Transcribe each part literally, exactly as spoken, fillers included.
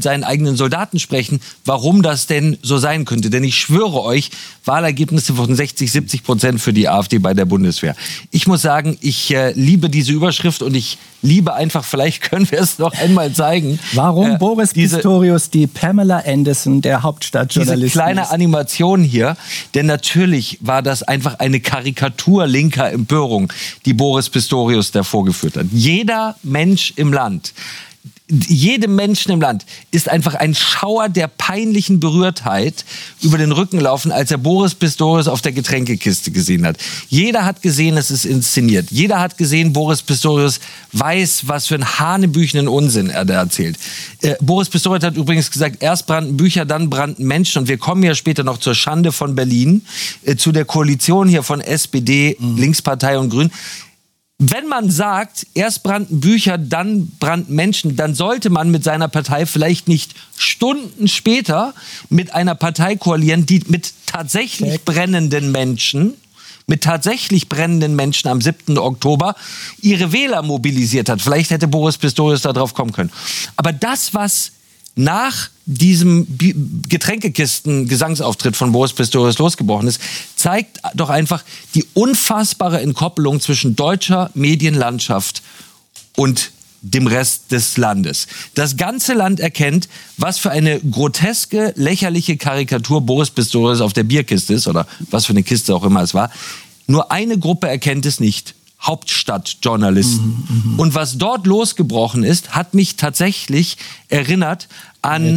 mit seinen eigenen Soldaten sprechen, warum das denn so sein könnte. Denn ich schwöre euch, Wahlergebnisse von sechzig, siebzig Prozent für die AfD bei der Bundeswehr. Ich muss sagen, ich äh, liebe diese Überschrift und ich liebe einfach, vielleicht können wir es noch einmal zeigen. Warum äh, Boris diese, Pistorius die Pamela Anderson der Hauptstadtjournalistin Diese kleine ist. Animation hier, denn natürlich war das einfach eine Karikatur linker Empörung, die Boris Pistorius da vorgeführt hat. Jeder Mensch im Land, jedem Menschen im Land ist einfach ein Schauer der peinlichen Berührtheit über den Rücken laufen, als er Boris Pistorius auf der Getränkekiste gesehen hat. Jeder hat gesehen, es ist inszeniert. Jeder hat gesehen, Boris Pistorius weiß, was für einen hanebüchenden Unsinn er da erzählt. Äh, Boris Pistorius hat übrigens gesagt, erst brannten Bücher, dann brannten Menschen. Und wir kommen ja später noch zur Schande von Berlin, äh, zu der Koalition hier von S P D, mhm. Linkspartei und Grünen. Wenn man sagt, erst brannten Bücher, dann brannten Menschen, dann sollte man mit seiner Partei vielleicht nicht Stunden später mit einer Partei koalieren, die mit tatsächlich brennenden Menschen, mit tatsächlich brennenden Menschen am siebten Oktober ihre Wähler mobilisiert hat. Vielleicht hätte Boris Pistorius da drauf kommen können. Aber das, was nach diesem Getränkekisten-Gesangsauftritt von Boris Pistorius losgebrochen ist, zeigt doch einfach die unfassbare Entkoppelung zwischen deutscher Medienlandschaft und dem Rest des Landes. Das ganze Land erkennt, was für eine groteske, lächerliche Karikatur Boris Pistorius auf der Bierkiste ist, oder was für eine Kiste auch immer es war. Nur eine Gruppe erkennt es nicht. Hauptstadtjournalisten. Mhm, und was dort losgebrochen ist, hat mich tatsächlich erinnert an,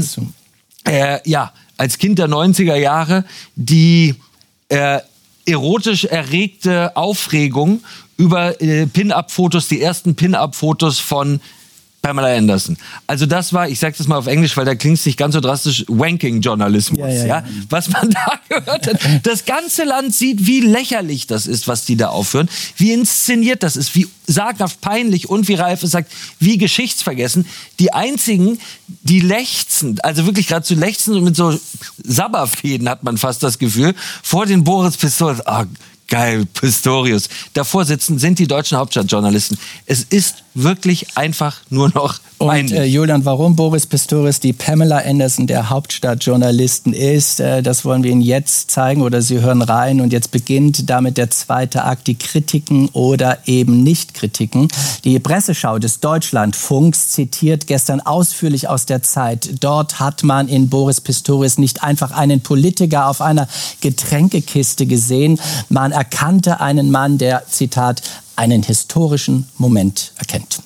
äh, ja, als Kind der neunziger Jahre, die äh, erotisch erregte Aufregung über äh, Pin-Up-Fotos, die ersten Pin-Up-Fotos von Pamela Anderson. Also das war, ich sage das mal auf Englisch, weil da klingt es nicht ganz so drastisch, Wanking-Journalismus. Ja, ja, ja. Ja, was man da gehört hat. Das ganze Land sieht, wie lächerlich das ist, was die da aufführen, wie inszeniert das ist, wie saghaft peinlich und wie Ralf es sagt, wie geschichtsvergessen. Die einzigen, die lechzen, also wirklich gerade zu lechzen und mit so Sabberfäden hat man fast das Gefühl, vor den Boris Pistorius, ah, geil, Pistorius. Davor sitzen sind die deutschen Hauptstadtjournalisten. Es ist wirklich einfach nur noch peinlich. Und äh, Julian, warum Boris Pistorius die Pamela Anderson der Hauptstadtjournalisten ist, äh, das wollen wir Ihnen jetzt zeigen oder Sie hören rein. Und jetzt beginnt damit der zweite Akt, die Kritiken oder eben Nicht-Kritiken. Die Presseschau des Deutschlandfunks zitiert gestern ausführlich aus der Zeit. Dort hat man in Boris Pistorius nicht einfach einen Politiker auf einer Getränkekiste gesehen. Man erkannte einen Mann, der, Zitat, einen historischen Moment erkennt.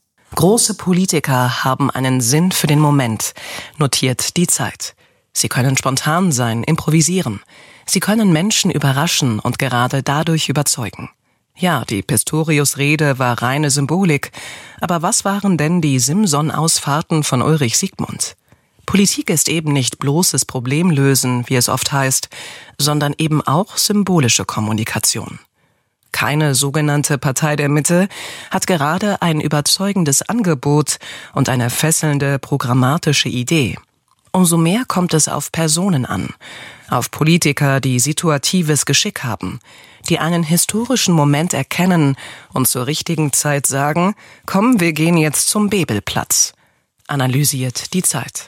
Große Politiker haben einen Sinn für den Moment, notiert die Zeit. Sie können spontan sein, improvisieren. Sie können Menschen überraschen und gerade dadurch überzeugen. Ja, die Pistorius-Rede war reine Symbolik. Aber was waren denn die Simson-Ausfahrten von Ulrich Siegmund? Politik ist eben nicht bloßes Problemlösen, wie es oft heißt, sondern eben auch symbolische Kommunikation. Keine sogenannte Partei der Mitte hat gerade ein überzeugendes Angebot und eine fesselnde programmatische Idee. Umso mehr kommt es auf Personen an, auf Politiker, die situatives Geschick haben, die einen historischen Moment erkennen und zur richtigen Zeit sagen, komm, wir gehen jetzt zum Bebelplatz, analysiert die Zeit.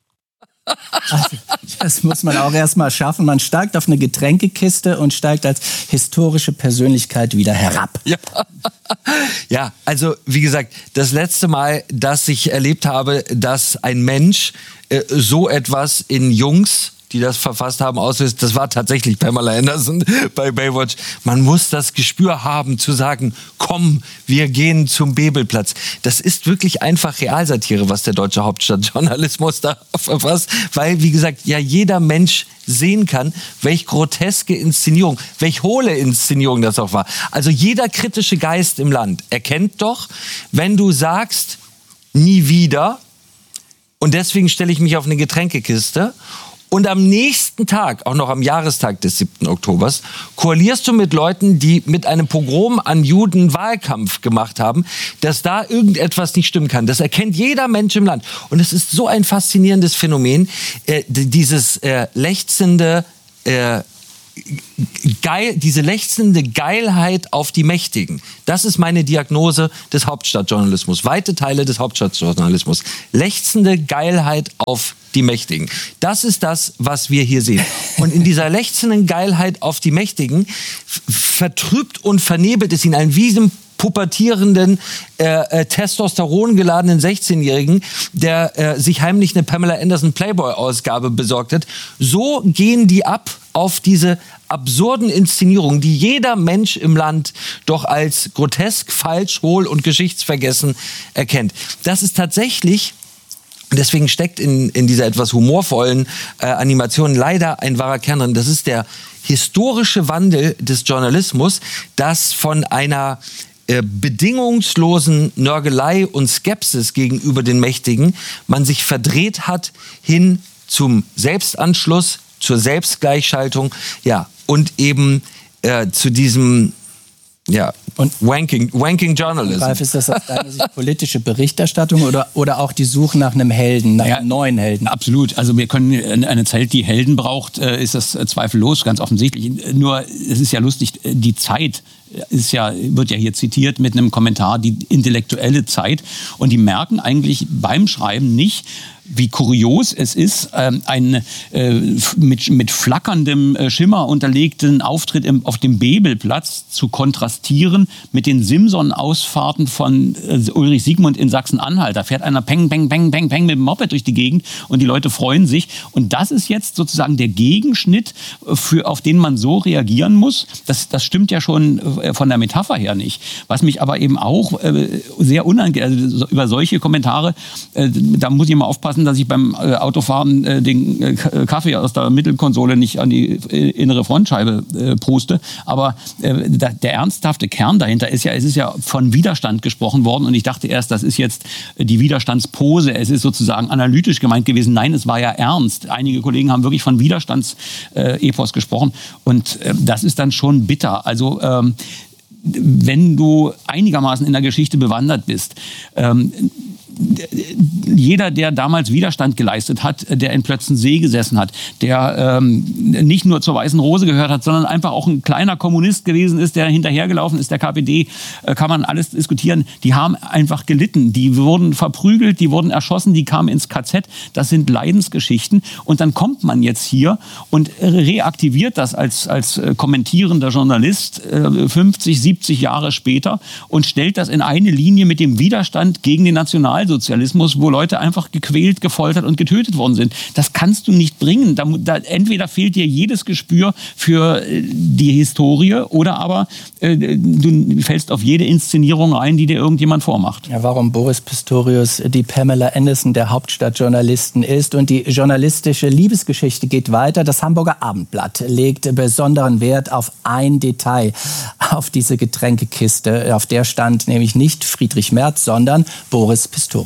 Also, das muss man auch erstmal schaffen. Man steigt auf eine Getränkekiste und steigt als historische Persönlichkeit wieder herab. Ja, ja, also wie gesagt, das letzte Mal, dass ich erlebt habe, dass ein Mensch äh, so etwas in Jungs, die das verfasst haben, auslöst, das war tatsächlich Pamela Anderson bei Baywatch. Man muss das Gespür haben, zu sagen, komm, wir gehen zum Bebelplatz. Das ist wirklich einfach Realsatire, was der deutsche Hauptstadtjournalismus da verfasst, weil, wie gesagt, ja jeder Mensch sehen kann, welch groteske Inszenierung, welch hohle Inszenierung das auch war. Also jeder kritische Geist im Land erkennt doch, wenn du sagst, nie wieder, und deswegen stelle ich mich auf eine Getränkekiste, und am nächsten Tag, auch noch am Jahrestag des siebten Oktobers, koalierst du mit Leuten, die mit einem Pogrom an Juden Wahlkampf gemacht haben, dass da irgendetwas nicht stimmen kann. Das erkennt jeder Mensch im Land. Und es ist so ein faszinierendes Phänomen, äh, dieses äh, lechzende, äh, geil, diese lechzende Geilheit auf die Mächtigen. Das ist meine Diagnose des Hauptstadtjournalismus. Weite Teile des Hauptstadtjournalismus. Lechzende Geilheit auf die Mächtigen. Das ist das, was wir hier sehen. Und in dieser lechzenden Geilheit auf die Mächtigen vertrübt und vernebelt es ihn ein Wiesem pubertierenden, äh, äh, testosterongeladenen sechzehnjährigen, der äh, sich heimlich eine Pamela Anderson Playboy-Ausgabe besorgt hat. So gehen die ab auf diese absurden Inszenierungen, die jeder Mensch im Land doch als grotesk, falsch, hohl und geschichtsvergessen erkennt. Das ist tatsächlich... Deswegen steckt in, in dieser etwas humorvollen äh, Animation leider ein wahrer Kern drin. Das ist der historische Wandel des Journalismus, das von einer äh, bedingungslosen Nörgelei und Skepsis gegenüber den Mächtigen man sich verdreht hat hin zum Selbstanschluss, zur Selbstgleichschaltung, ja, und eben äh, zu diesem ja, und Wanking, Wanking Journalism. Ralf, ist das aus deiner Sicht politische Berichterstattung oder, oder auch die Suche nach einem Helden, nach ja, einem neuen Helden? Absolut. Also wir können eine Zeit, die Helden braucht, ist das zweifellos, ganz offensichtlich. Nur, es ist ja lustig, die Zeit ist ja, wird ja hier zitiert mit einem Kommentar, die intellektuelle Zeit. Und die merken eigentlich beim Schreiben nicht, wie kurios es ist, ähm, einen äh, mit, mit flackerndem äh, Schimmer unterlegten Auftritt im, auf dem Bebelplatz zu kontrastieren mit den Simson-Ausfahrten von äh, Ulrich Siegmund in Sachsen-Anhalt. Da fährt einer peng, peng, peng, peng, peng mit dem Moped durch die Gegend und die Leute freuen sich. Und das ist jetzt sozusagen der Gegenschnitt, für, auf den man so reagieren muss. Das, das stimmt ja schon äh, von der Metapher her nicht. Was mich aber eben auch äh, sehr unangenehm, also über solche Kommentare, äh, da muss ich mal aufpassen, dass ich beim äh, Autofahren äh, den äh, Kaffee aus der Mittelkonsole nicht an die äh, innere Frontscheibe äh, pruste. Aber äh, da, der ernsthafte Kern dahinter ist ja, es ist ja von Widerstand gesprochen worden und ich dachte erst, das ist jetzt die Widerstandspose. Es ist sozusagen analytisch gemeint gewesen. Nein, es war ja ernst. Einige Kollegen haben wirklich von Widerstandsepos gesprochen und äh, das ist dann schon bitter. Also ähm, wenn du einigermaßen in der Geschichte bewandert bist, ähm, jeder, der damals Widerstand geleistet hat, der in Plötzensee gesessen hat, der ähm, nicht nur zur Weißen Rose gehört hat, sondern einfach auch ein kleiner Kommunist gewesen ist, der hinterhergelaufen ist, der K P D, äh, kann man alles diskutieren. Die haben einfach gelitten. Die wurden verprügelt, die wurden erschossen, die kamen ins K Z. Das sind Leidensgeschichten. Und dann kommt man jetzt hier und reaktiviert das als, als kommentierender Journalist äh, fünfzig, siebzig Jahre später und stellt das in eine Linie mit dem Widerstand gegen den Nationalsozialismus, wo Leute einfach gequält, gefoltert und getötet worden sind. Das kannst du nicht bringen. Da, da, entweder fehlt dir jedes Gespür für äh, die Historie oder aber äh, du fällst auf jede Inszenierung rein, die dir irgendjemand vormacht. Ja, warum Boris Pistorius die Pamela Anderson der Hauptstadtjournalisten ist. Und die journalistische Liebesgeschichte geht weiter. Das Hamburger Abendblatt legt besonderen Wert auf ein Detail, auf diese Getränkekiste. Auf der stand nämlich nicht Friedrich Merz, sondern Boris Pistorius.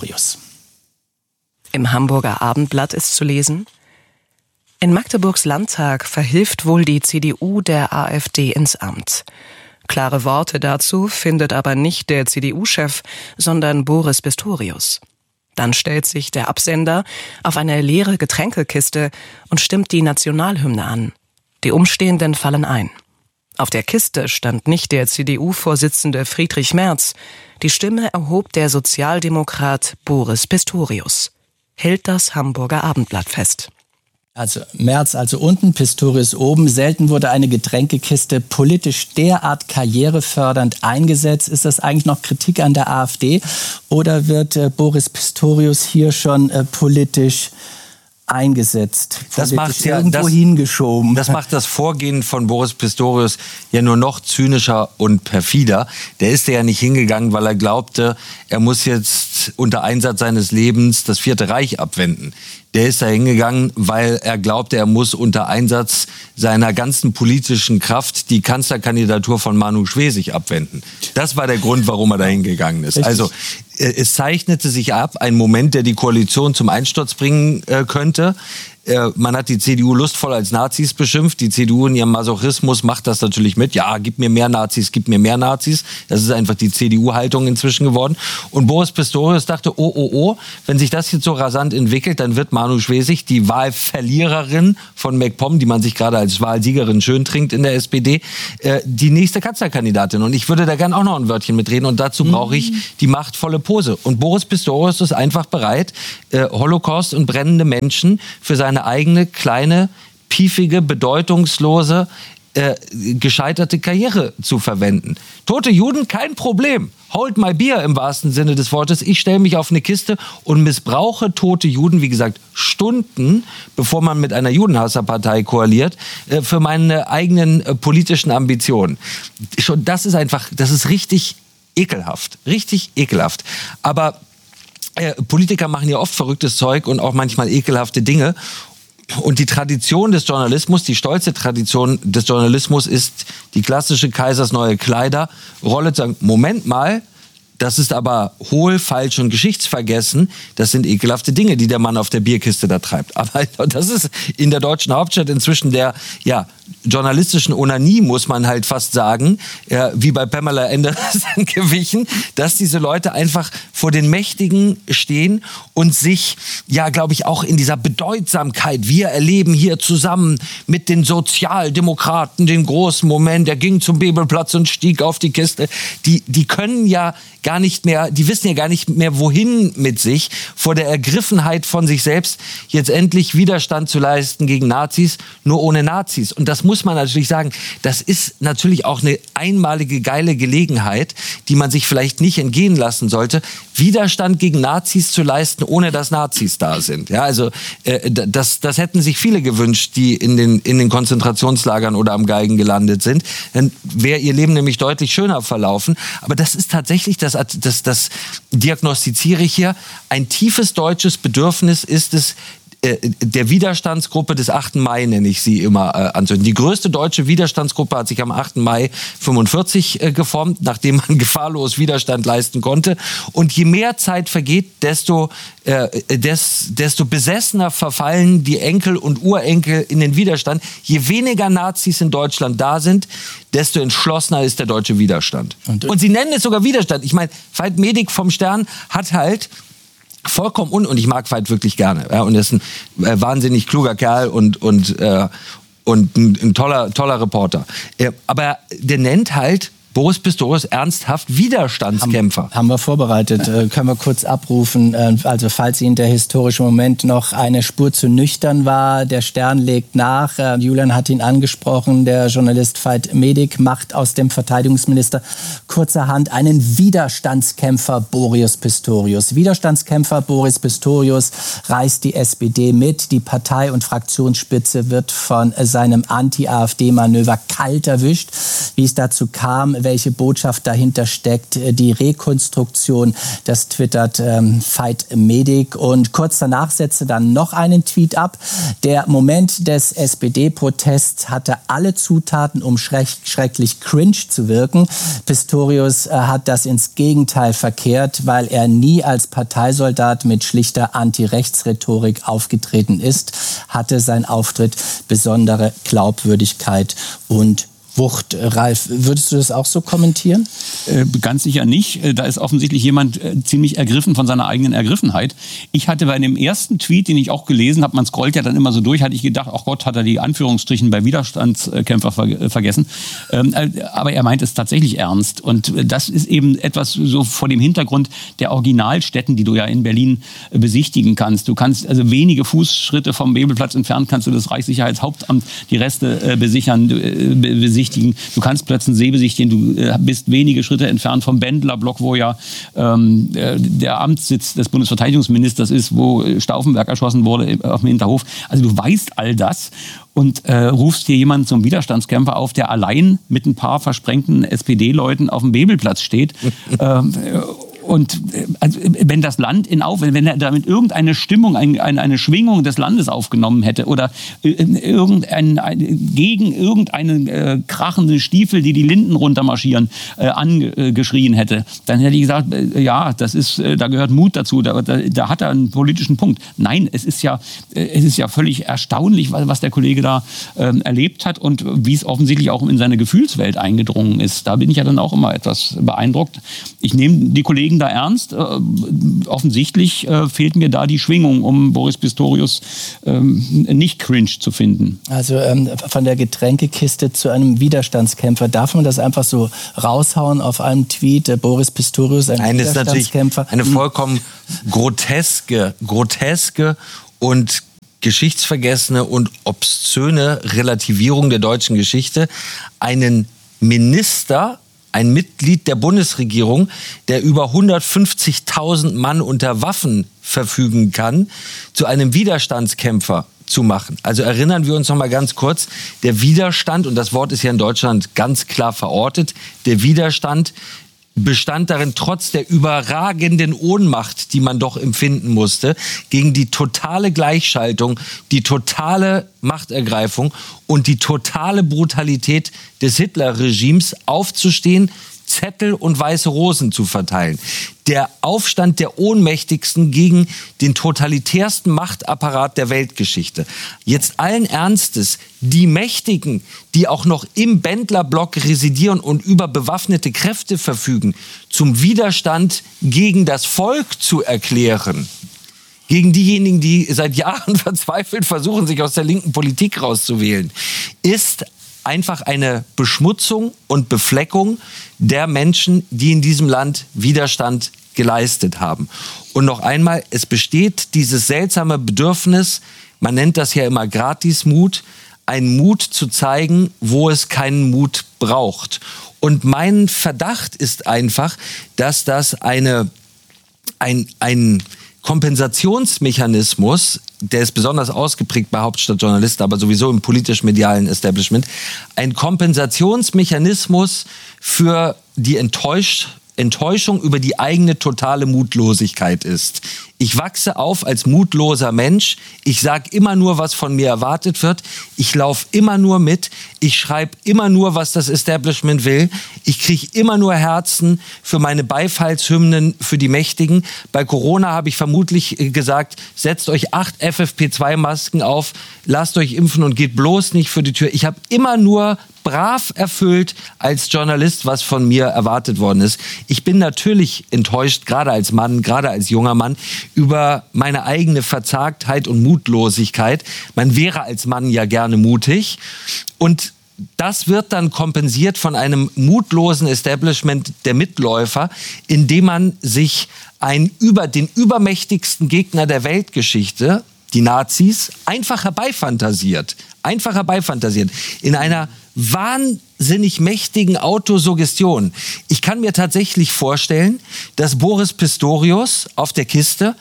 Im Hamburger Abendblatt ist zu lesen: In Magdeburgs Landtag verhilft wohl die C D U der AfD ins Amt. Klare Worte dazu findet aber nicht der C D U-Chef, sondern Boris Pistorius. Dann stellt sich der Absender auf eine leere Getränkekiste und stimmt die Nationalhymne an. Die Umstehenden fallen ein. Auf der Kiste stand nicht der C D U-Vorsitzende Friedrich Merz. Die Stimme erhob der Sozialdemokrat Boris Pistorius. Hält das Hamburger Abendblatt fest. Also Merz also unten, Pistorius oben. Selten wurde eine Getränkekiste politisch derart karrierefördernd eingesetzt. Ist das eigentlich noch Kritik an der AfD? Oder wird äh, Boris Pistorius hier schon äh, politisch eingesetzt, das macht ja, irgendwo das, hingeschoben? Das macht das Vorgehen von Boris Pistorius ja nur noch zynischer und perfider. Der ist ja nicht hingegangen, weil er glaubte, er muss jetzt unter Einsatz seines Lebens das Vierte Reich abwenden. Der ist da hingegangen, weil er glaubte, er muss unter Einsatz seiner ganzen politischen Kraft die Kanzlerkandidatur von Manu Schwesig abwenden. Das war der Grund, warum er da hingegangen ist. Richtig. Also es zeichnete sich ab, ein Moment, der die Koalition zum Einsturz bringen äh, könnte. Äh, man hat die C D U lustvoll als Nazis beschimpft. Die C D U in ihrem Masochismus macht das natürlich mit. Ja, gib mir mehr Nazis, gib mir mehr Nazis. Das ist einfach die C D U-Haltung inzwischen geworden. Und Boris Pistorius dachte, oh, oh, oh, wenn sich das jetzt so rasant entwickelt, dann wird Manu Schwesig, die Wahlverliererin von MacPom, die man sich gerade als Wahlsiegerin schön trinkt in der S P D, äh, die nächste Kanzlerkandidatin. Und ich würde da gern auch noch ein Wörtchen mitreden. Und dazu mhm. brauche ich die machtvolle Pose. Und Boris Pistorius ist einfach bereit, äh, Holocaust und brennende Menschen für seine eigene, kleine, piefige, bedeutungslose, äh, gescheiterte Karriere zu verwenden. Tote Juden, kein Problem. Hold my beer im wahrsten Sinne des Wortes. Ich stelle mich auf eine Kiste und missbrauche tote Juden, wie gesagt, Stunden, bevor man mit einer Judenhasserpartei koaliert, äh, für meine eigenen äh, politischen Ambitionen. Schon das ist einfach, das ist richtig ekelhaft. Richtig ekelhaft. Aber äh, Politiker machen ja oft verrücktes Zeug und auch manchmal ekelhafte Dinge. Und die Tradition des Journalismus, die stolze Tradition des Journalismus ist die klassische Kaisers neue Kleider. Rolle zu sagen, Moment mal, das ist aber hohl, falsch und geschichtsvergessen. Das sind ekelhafte Dinge, die der Mann auf der Bierkiste da treibt. Aber das ist in der deutschen Hauptstadt inzwischen der, ja, journalistischen Onanie, muss man halt fast sagen, ja, wie bei Pamela Anderson gewichen, dass diese Leute einfach vor den Mächtigen stehen und sich, ja, glaube ich, auch in dieser Bedeutsamkeit, wir erleben hier zusammen mit den Sozialdemokraten den großen Moment, der ging zum Bebelplatz und stieg auf die Kiste, die, die können ja gar nicht mehr, die wissen ja gar nicht mehr, wohin mit sich, vor der Ergriffenheit von sich selbst, jetzt endlich Widerstand zu leisten gegen Nazis, nur ohne Nazis. Und das muss man natürlich sagen, das ist natürlich auch eine einmalige geile Gelegenheit, die man sich vielleicht nicht entgehen lassen sollte, Widerstand gegen Nazis zu leisten, ohne dass Nazis da sind. Ja, also äh, das, das hätten sich viele gewünscht, die in den, in den Konzentrationslagern oder am Galgen gelandet sind. Dann wäre ihr Leben nämlich deutlich schöner verlaufen. Aber das ist tatsächlich, das, das, das diagnostiziere ich hier, ein tiefes deutsches Bedürfnis ist es, der Widerstandsgruppe des achten Mai, nenne ich sie immer, äh, anzünden. Die größte deutsche Widerstandsgruppe hat sich am achten Mai fünfundvierzig äh, geformt, nachdem man gefahrlos Widerstand leisten konnte. Und je mehr Zeit vergeht, desto, äh, des, desto besessener verfallen die Enkel und Urenkel in den Widerstand. Je weniger Nazis in Deutschland da sind, desto entschlossener ist der deutsche Widerstand. Und, und sie nennen es sogar Widerstand. Ich meine, Veit Medig vom Stern hat halt vollkommen un und ich mag Veit wirklich gerne, ja, und er ist ein äh, wahnsinnig kluger Kerl und und äh, und ein, ein toller toller Reporter. Äh, aber der nennt halt Boris Pistorius ernsthaft Widerstandskämpfer. Haben, haben wir vorbereitet, äh, können wir kurz abrufen. Äh, also falls Ihnen der historische Moment noch eine Spur zu nüchtern war, der Stern legt nach. Äh, Julian hat ihn angesprochen, der Journalist Veit Medig macht aus dem Verteidigungsminister kurzerhand einen Widerstandskämpfer Boris Pistorius. Widerstandskämpfer Boris Pistorius reißt die S P D mit. Die Partei- und Fraktionsspitze wird von seinem Anti-AfD-Manöver kalt erwischt. Wie es dazu kam, welche Botschaft dahinter steckt, die Rekonstruktion, das twittert ähm, Veit Medig. Und kurz danach setzte dann noch einen Tweet ab. Der Moment des S P D-Protests hatte alle Zutaten, um schreck, schrecklich cringe zu wirken. Pistorius äh, hat das ins Gegenteil verkehrt, weil er nie als Parteisoldat mit schlichter Anti-Rechts-Rhetorik aufgetreten ist, hatte sein Auftritt besondere Glaubwürdigkeit und Wucht. Ralf, würdest du das auch so kommentieren? Äh, ganz sicher nicht. Da ist offensichtlich jemand äh, ziemlich ergriffen von seiner eigenen Ergriffenheit. Ich hatte bei dem ersten Tweet, den ich auch gelesen habe, man scrollt ja dann immer so durch, hatte ich gedacht, ach Gott, hat er die Anführungsstrichen bei Widerstandskämpfer ver- vergessen. Ähm, äh, aber er meint es tatsächlich ernst. Und das ist eben etwas so vor dem Hintergrund der Originalstätten, die du ja in Berlin äh, besichtigen kannst. Du kannst also wenige Fußschritte vom Bebelplatz entfernt, kannst du das Reichssicherheitshauptamt die Reste äh, besichern, äh, besichtigen. Du kannst Plötzensee besichtigen, du bist wenige Schritte entfernt vom Bendlerblock, wo ja ähm, der Amtssitz des Bundesverteidigungsministers ist, wo Stauffenberg erschossen wurde auf dem Hinterhof. Also du weißt all das und äh, rufst hier jemanden zum Widerstandskämpfer auf, der allein mit ein paar versprengten S P D-Leuten auf dem Bebelplatz steht. ähm, Und also, wenn das Land in auf, wenn er damit irgendeine Stimmung, eine, eine Schwingung des Landes aufgenommen hätte oder irgendein, ein, gegen irgendeinen äh, krachenden Stiefel, die die Linden runtermarschieren, äh, angeschrien hätte, dann hätte ich gesagt, äh, ja, das ist, äh, da gehört Mut dazu, da, da, da hat er einen politischen Punkt. Nein, es ist ja, äh, es ist ja völlig erstaunlich, was, was der Kollege da äh, erlebt hat und wie es offensichtlich auch in seine Gefühlswelt eingedrungen ist. Da bin ich ja dann auch immer etwas beeindruckt. Ich nehme die Kollegen da ernst. Äh, offensichtlich äh, fehlt mir da die Schwingung, um Boris Pistorius ähm, nicht cringe zu finden. Also ähm, von der Getränkekiste zu einem Widerstandskämpfer. Darf man das einfach so raushauen auf einem Tweet? Äh, Boris Pistorius, ein Nein, Widerstandskämpfer. Das ist natürlich eine vollkommen groteske, groteske und geschichtsvergessene und obszöne Relativierung der deutschen Geschichte. Einen Minister, ein Mitglied der Bundesregierung, der über hundertfünfzigtausend Mann unter Waffen verfügen kann, zu einem Widerstandskämpfer zu machen. Also erinnern wir uns noch mal ganz kurz, der Widerstand, und das Wort ist ja in Deutschland ganz klar verortet, der Widerstand bestand darin, trotz der überragenden Ohnmacht, die man doch empfinden musste, gegen die totale Gleichschaltung, die totale Machtergreifung und die totale Brutalität des Hitler-Regimes aufzustehen, Zettel und weiße Rosen zu verteilen. Der Aufstand der Ohnmächtigsten gegen den totalitärsten Machtapparat der Weltgeschichte. Jetzt allen Ernstes, die Mächtigen, die auch noch im Bendlerblock residieren und über bewaffnete Kräfte verfügen, zum Widerstand gegen das Volk zu erklären, gegen diejenigen, die seit Jahren verzweifelt versuchen, sich aus der linken Politik rauszuwählen, ist einfach eine Beschmutzung und Befleckung der Menschen, die in diesem Land Widerstand geleistet haben. Und noch einmal, es besteht dieses seltsame Bedürfnis, man nennt das ja immer Gratismut, einen Mut zu zeigen, wo es keinen Mut braucht. Und mein Verdacht ist einfach, dass das eine, ein, ein Kompensationsmechanismus, der ist besonders ausgeprägt bei Hauptstadtjournalisten, aber sowieso im politisch-medialen Establishment, ein Kompensationsmechanismus für die Enttäusch- Enttäuschung über die eigene totale Mutlosigkeit ist. Ich wachse auf als mutloser Mensch. Ich sage immer nur, was von mir erwartet wird. Ich laufe immer nur mit. Ich schreibe immer nur, was das Establishment will. Ich kriege immer nur Herzen für meine Beifallshymnen für die Mächtigen. Bei Corona habe ich vermutlich gesagt, setzt euch acht F F P zwei Masken auf, lasst euch impfen und geht bloß nicht für die Tür. Ich habe immer nur brav erfüllt als Journalist, was von mir erwartet worden ist. Ich bin natürlich enttäuscht, gerade als Mann, gerade als junger Mann, über meine eigene Verzagtheit und Mutlosigkeit. Man wäre als Mann ja gerne mutig. Und das wird dann kompensiert von einem mutlosen Establishment der Mitläufer, indem man sich einen über den übermächtigsten Gegner der Weltgeschichte, die Nazis, einfach herbeifantasiert. Einfach herbeifantasiert. In einer wahnsinnig mächtigen Autosuggestion. Ich kann mir tatsächlich vorstellen, dass Boris Pistorius auf der Kiste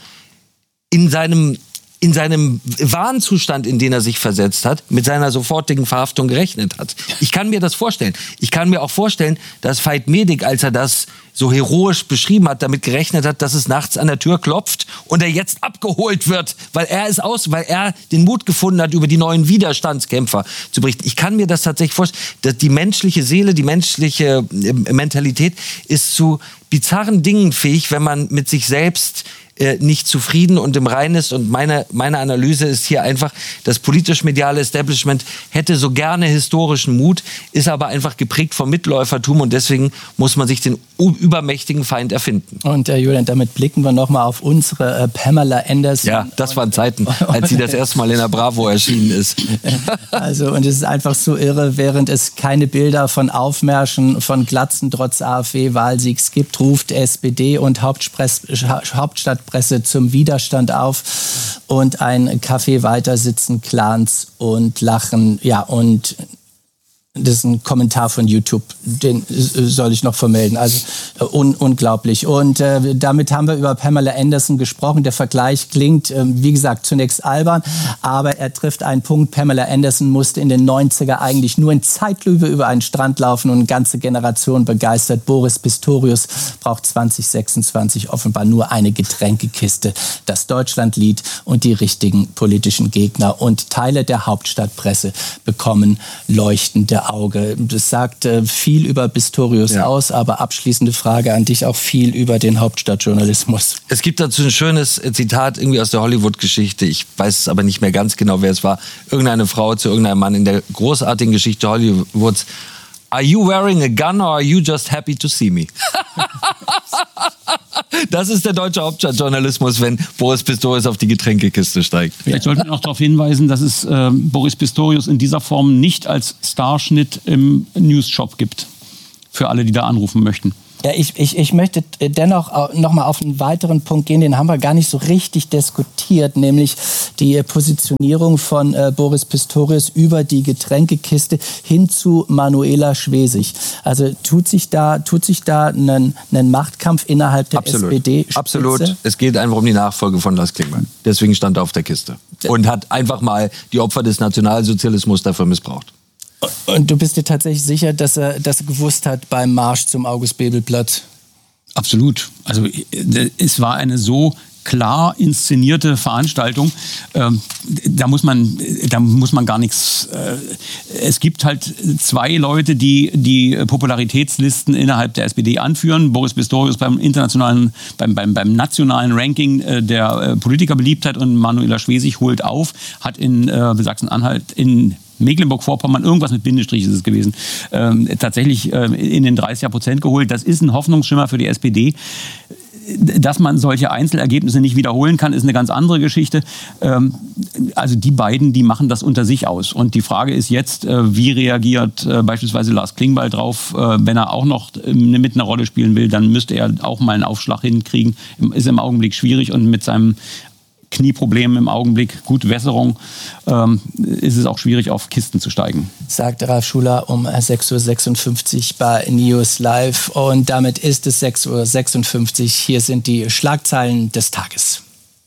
in seinem in seinem Wahnzustand, in den er sich versetzt hat, mit seiner sofortigen Verhaftung gerechnet hat. Ich kann mir das vorstellen. Ich kann mir auch vorstellen, dass Veit Medik, als er das so heroisch beschrieben hat, damit gerechnet hat, dass es nachts an der Tür klopft und er jetzt abgeholt wird, weil er es aus, weil er den Mut gefunden hat, über die neuen Widerstandskämpfer zu berichten. Ich kann mir das tatsächlich vorstellen, dass die menschliche Seele, die menschliche Mentalität ist zu bizarren Dingen fähig, wenn man mit sich selbst nicht zufrieden und im Reinen ist. Und meine, meine Analyse ist hier einfach, das politisch-mediale Establishment hätte so gerne historischen Mut, ist aber einfach geprägt vom Mitläufertum und deswegen muss man sich den übermächtigen Feind erfinden. Und äh, Julian, damit blicken wir nochmal auf unsere äh, Pamela Anderson. Ja, das waren Zeiten, als sie das erste Mal in der Bravo erschienen ist. Also, und es ist einfach so irre, während es keine Bilder von Aufmärschen von Glatzen trotz A f W-Wahlsiegs gibt, ruft S P D und Hauptpress, Hauptstadtpresse zum Widerstand auf und ein Café weiter sitzen Clans und lachen. Ja, und das ist ein Kommentar von YouTube, den soll ich noch vermelden. Also un unglaublich. Und äh, damit haben wir über Pamela Anderson gesprochen. Der Vergleich klingt, äh, wie gesagt, zunächst albern, aber er trifft einen Punkt. Pamela Anderson musste in den neunziger eigentlich nur in Zeitlupe über einen Strand laufen und eine ganze Generation begeistert. Boris Pistorius braucht zwanzig sechsundzwanzig offenbar nur eine Getränkekiste, das Deutschlandlied und die richtigen politischen Gegner. Und Teile der Hauptstadtpresse bekommen leuchtende Auge. Das sagt äh, viel über Pistorius ja. aus, aber abschließende Frage an dich, auch viel über den Hauptstadtjournalismus. Es gibt dazu ein schönes Zitat irgendwie aus der Hollywood-Geschichte. Ich weiß aber nicht mehr ganz genau, wer es war. Irgendeine Frau zu irgendeinem Mann in der großartigen Geschichte Hollywoods. Are you wearing a gun or are you just happy to see me? Das ist der deutsche Hauptstadtjournalismus, wenn Boris Pistorius auf die Getränkekiste steigt. Vielleicht sollten wir noch darauf hinweisen, dass es äh, Boris Pistorius in dieser Form nicht als Starschnitt im News-Shop gibt. Für alle, die da anrufen möchten. Ja, ich, ich, ich möchte dennoch noch mal auf einen weiteren Punkt gehen, den haben wir gar nicht so richtig diskutiert, nämlich die Positionierung von äh, Boris Pistorius über die Getränkekiste hin zu Manuela Schwesig. Also tut sich da, tut sich da ein Machtkampf innerhalb der Absolut. S P D-Spitze? Absolut. Es geht einfach um die Nachfolge von Lars Klingbeil. Deswegen stand er auf der Kiste und hat einfach mal die Opfer des Nationalsozialismus dafür missbraucht. Und du bist dir tatsächlich sicher, dass er das gewusst hat beim Marsch zum August-Bebel-Platz? Absolut. Also es war eine so klar inszenierte Veranstaltung. Ähm, da muss man, da muss man gar nichts. Äh, es gibt halt zwei Leute, die die Popularitätslisten innerhalb der S P D anführen. Boris Pistorius beim internationalen, beim, beim, beim nationalen Ranking äh, der äh, Politikerbeliebtheit und Manuela Schwesig holt auf, hat in äh, Sachsen-Anhalt in Mecklenburg-Vorpommern, irgendwas mit Bindestrich ist es gewesen, ähm, tatsächlich äh, in den dreißiger Prozent geholt. Das ist ein Hoffnungsschimmer für die S P D. Dass man solche Einzelergebnisse nicht wiederholen kann, ist eine ganz andere Geschichte. Ähm, also die beiden, die machen das unter sich aus. Und die Frage ist jetzt, äh, wie reagiert äh, beispielsweise Lars Klingbeil drauf, äh, wenn er auch noch äh, mit einer Rolle spielen will, dann müsste er auch mal einen Aufschlag hinkriegen. Ist im Augenblick schwierig und mit seinem Knieproblem im Augenblick, gut Wässerung, ähm, ist es auch schwierig, auf Kisten zu steigen. Sagt Ralf Schuler um sechs Uhr sechsundfünfzig bei News Live. Und damit ist es sechs Uhr sechsundfünfzig. Hier sind die Schlagzeilen des Tages.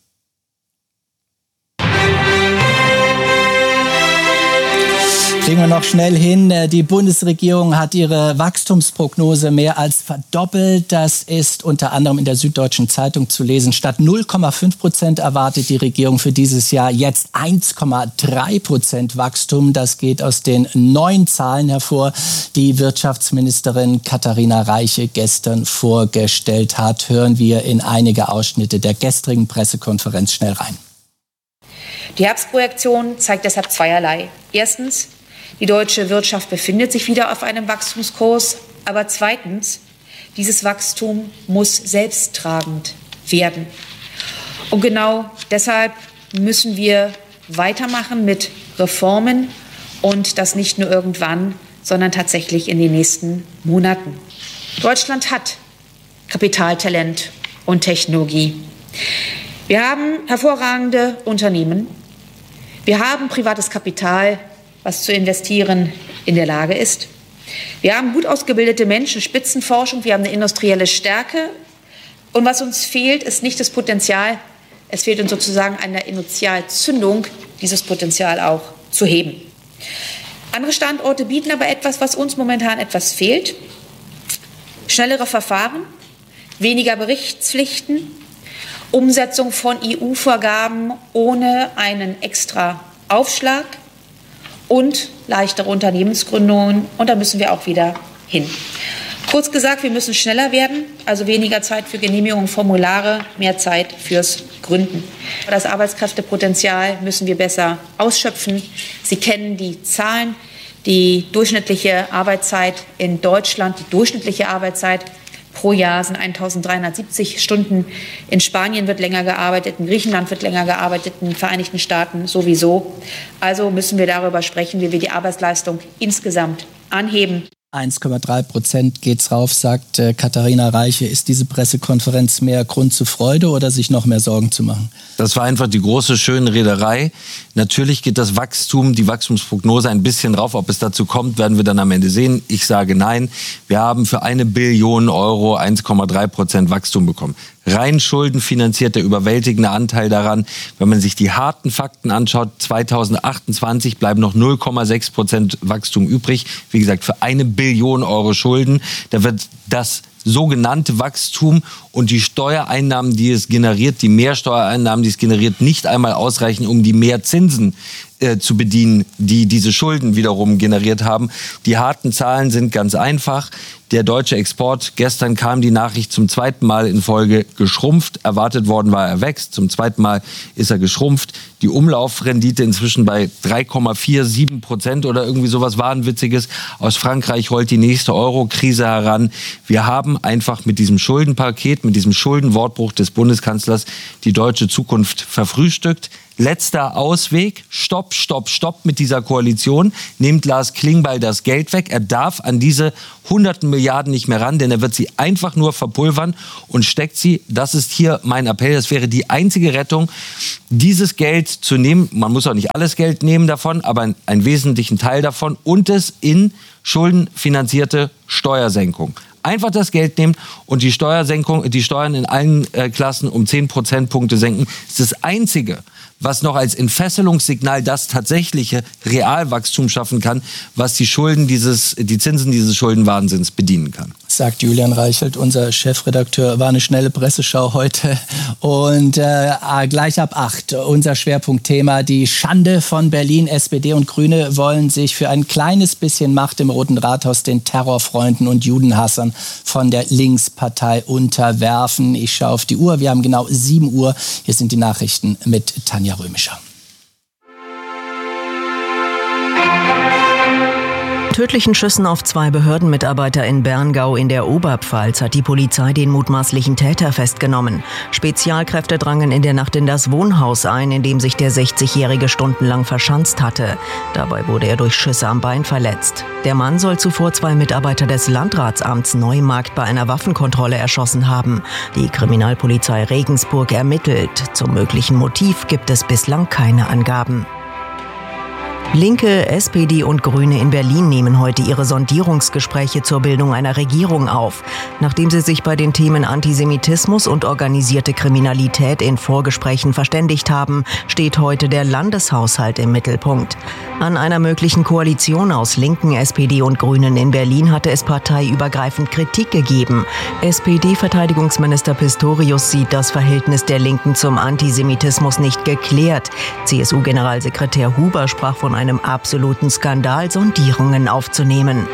Kriegen wir noch schnell hin. Die Bundesregierung hat ihre Wachstumsprognose mehr als verdoppelt. Das ist unter anderem in der Süddeutschen Zeitung zu lesen. Statt null Komma fünf Prozent erwartet die Regierung für dieses Jahr jetzt eins Komma drei Prozent Wachstum. Das geht aus den neuen Zahlen hervor, die Wirtschaftsministerin Katharina Reiche gestern vorgestellt hat. Hören wir in einige Ausschnitte der gestrigen Pressekonferenz schnell rein. Die Herbstprojektion zeigt deshalb zweierlei. Erstens, die deutsche Wirtschaft befindet sich wieder auf einem Wachstumskurs. Aber zweitens, dieses Wachstum muss selbsttragend werden. Und genau deshalb müssen wir weitermachen mit Reformen und das nicht nur irgendwann, sondern tatsächlich in den nächsten Monaten. Deutschland hat Kapitaltalent und Technologie. Wir haben hervorragende Unternehmen. Wir haben privates Kapital, was zu investieren in der Lage ist. Wir haben gut ausgebildete Menschen, Spitzenforschung, wir haben eine industrielle Stärke. Und was uns fehlt, ist nicht das Potenzial, es fehlt uns sozusagen eine Initialzündung, dieses Potenzial auch zu heben. Andere Standorte bieten aber etwas, was uns momentan etwas fehlt. Schnellere Verfahren, weniger Berichtspflichten, Umsetzung von E U-Vorgaben ohne einen extra Aufschlag und leichtere Unternehmensgründungen. Und da müssen wir auch wieder hin. Kurz gesagt, wir müssen schneller werden, also weniger Zeit für Genehmigungen, Formulare, mehr Zeit fürs Gründen. Das Arbeitskräftepotenzial müssen wir besser ausschöpfen. Sie kennen die Zahlen. Die durchschnittliche Arbeitszeit in Deutschland, die durchschnittliche Arbeitszeit pro Jahr sind eintausenddreihundertsiebzig Stunden. In Spanien wird länger gearbeitet, in Griechenland wird länger gearbeitet, in den Vereinigten Staaten sowieso. Also müssen wir darüber sprechen, wie wir die Arbeitsleistung insgesamt anheben. eins Komma drei Prozent geht's rauf, sagt äh, Katharina Reiche. Ist diese Pressekonferenz mehr Grund zur Freude oder sich noch mehr Sorgen zu machen? Das war einfach die große Schönrederei. Natürlich geht das Wachstum, die Wachstumsprognose ein bisschen rauf. Ob es dazu kommt, werden wir dann am Ende sehen. Ich sage nein. Wir haben für eine Billion Euro eins Komma drei Prozent Wachstum bekommen. Rein schuldenfinanziert, der überwältigende Anteil daran. Wenn man sich die harten Fakten anschaut, zweitausendachtundzwanzig bleiben noch null Komma sechs Prozent Wachstum übrig. Wie gesagt, für eine Billion Euro Schulden. Da wird das sogenannte Wachstum und die Steuereinnahmen, die es generiert, die Mehrsteuereinnahmen, die es generiert, nicht einmal ausreichen, um die Mehrzinsen äh, zu bedienen, die diese Schulden wiederum generiert haben. Die harten Zahlen sind ganz einfach. Der deutsche Export, gestern kam die Nachricht, zum zweiten Mal in Folge geschrumpft. Erwartet worden war, er wächst. Zum zweiten Mal ist er geschrumpft. Die Umlaufrendite inzwischen bei drei Komma siebenundvierzig Prozent oder irgendwie sowas Wahnwitziges. Aus Frankreich rollt die nächste Euro-Krise heran. Wir haben einfach mit diesem Schuldenpaket, mit diesem Schuldenwortbruch des Bundeskanzlers die deutsche Zukunft verfrühstückt. Letzter Ausweg, stopp, stopp, stopp mit dieser Koalition. Nehmt Lars Klingbeil das Geld weg. Er darf an diese hunderten Milliarden nicht mehr ran, denn er wird sie einfach nur verpulvern und steckt sie, das ist hier mein Appell, das wäre die einzige Rettung, dieses Geld zu nehmen. Man muss auch nicht alles Geld nehmen davon, aber einen, einen wesentlichen Teil davon und es in schuldenfinanzierte Steuersenkung. Einfach das Geld nehmen und die Steuersenkung, die Steuern in allen äh, Klassen um zehn Prozentpunkte senken. Das ist das Einzige, was noch als Entfesselungssignal das tatsächliche Realwachstum schaffen kann, was die Schulden dieses, die Zinsen dieses Schuldenwahnsinns bedienen kann. Sagt Julian Reichelt, unser Chefredakteur. War eine schnelle Presseschau heute. Und äh, gleich ab acht, unser Schwerpunktthema, die Schande von Berlin. S P D und Grüne wollen sich für ein kleines bisschen Macht im Roten Rathaus den Terrorfreunden und Judenhassern von der Linkspartei unterwerfen. Ich schaue auf die Uhr, wir haben genau sieben Uhr. Hier sind die Nachrichten mit Tanja Römischer. Tödlichen Schüssen auf zwei Behördenmitarbeiter in Berngau in der Oberpfalz hat die Polizei den mutmaßlichen Täter festgenommen. Spezialkräfte drangen in der Nacht in das Wohnhaus ein, in dem sich der sechzigjährige stundenlang verschanzt hatte. Dabei wurde er durch Schüsse am Bein verletzt. Der Mann soll zuvor zwei Mitarbeiter des Landratsamts Neumarkt bei einer Waffenkontrolle erschossen haben. Die Kriminalpolizei Regensburg ermittelt. Zum möglichen Motiv gibt es bislang keine Angaben. Linke, S P D und Grüne in Berlin nehmen heute ihre Sondierungsgespräche zur Bildung einer Regierung auf. Nachdem sie sich bei den Themen Antisemitismus und organisierte Kriminalität in Vorgesprächen verständigt haben, steht heute der Landeshaushalt im Mittelpunkt. An einer möglichen Koalition aus Linken, S P D und Grünen in Berlin hatte es parteiübergreifend Kritik gegeben. S P D-Verteidigungsminister Pistorius sieht das Verhältnis der Linken zum Antisemitismus nicht geklärt. C S U-Generalsekretär Huber sprach von einem absoluten Skandal, Sondierungen aufzunehmen.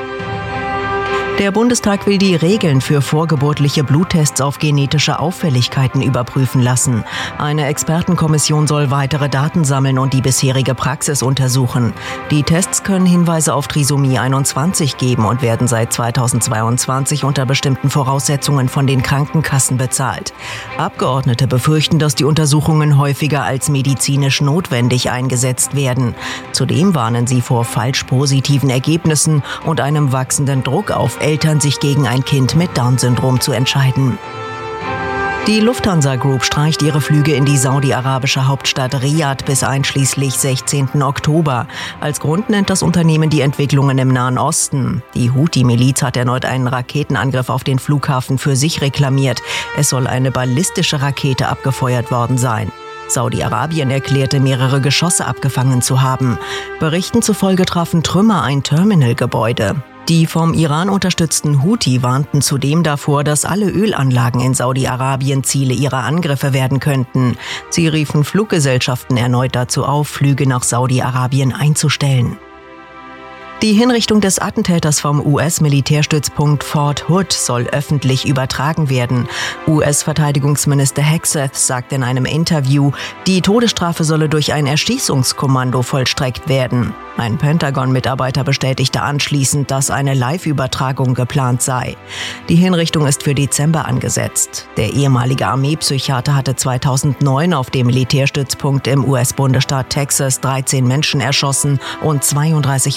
Der Bundestag will die Regeln für vorgeburtliche Bluttests auf genetische Auffälligkeiten überprüfen lassen. Eine Expertenkommission soll weitere Daten sammeln und die bisherige Praxis untersuchen. Die Tests können Hinweise auf Trisomie einundzwanzig geben und werden seit zweitausendzweiundzwanzig unter bestimmten Voraussetzungen von den Krankenkassen bezahlt. Abgeordnete befürchten, dass die Untersuchungen häufiger als medizinisch notwendig eingesetzt werden. Zudem warnen sie vor falsch positiven Ergebnissen und einem wachsenden Druck auf Eltern, sich gegen ein Kind mit Down-Syndrom zu entscheiden. Die Lufthansa Group streicht ihre Flüge in die saudi-arabische Hauptstadt Riad bis einschließlich sechzehnten Oktober. Als Grund nennt das Unternehmen die Entwicklungen im Nahen Osten. Die Houthi-Miliz hat erneut einen Raketenangriff auf den Flughafen für sich reklamiert. Es soll eine ballistische Rakete abgefeuert worden sein. Saudi-Arabien erklärte, mehrere Geschosse abgefangen zu haben. Berichten zufolge trafen Trümmer ein Terminalgebäude. Die vom Iran unterstützten Houthi warnten zudem davor, dass alle Ölanlagen in Saudi-Arabien Ziele ihrer Angriffe werden könnten. Sie riefen Fluggesellschaften erneut dazu auf, Flüge nach Saudi-Arabien einzustellen. Die Hinrichtung des Attentäters vom U S-Militärstützpunkt Fort Hood soll öffentlich übertragen werden. U S-Verteidigungsminister Hegseth sagt in einem Interview, die Todesstrafe solle durch ein Erschießungskommando vollstreckt werden. Ein Pentagon-Mitarbeiter bestätigte anschließend, dass eine Live-Übertragung geplant sei. Die Hinrichtung ist für Dezember angesetzt. Der ehemalige Armeepsychiater hatte zweitausendneun auf dem Militärstützpunkt im U S-Bundesstaat Texas dreizehn Menschen erschossen und zweiunddreißig weitere verletzt.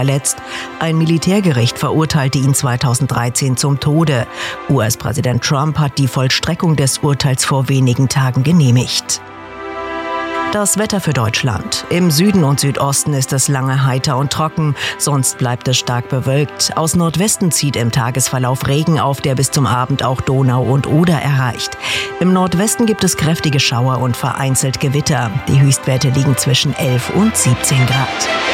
verletzt. Ein Militärgericht verurteilte ihn zweitausenddreizehn zum Tode. U S-Präsident Trump hat die Vollstreckung des Urteils vor wenigen Tagen genehmigt. Das Wetter für Deutschland. Im Süden und Südosten ist es lange heiter und trocken, sonst bleibt es stark bewölkt. Aus Nordwesten zieht im Tagesverlauf Regen auf, der bis zum Abend auch Donau und Oder erreicht. Im Nordwesten gibt es kräftige Schauer und vereinzelt Gewitter. Die Höchstwerte liegen zwischen elf und siebzehn Grad.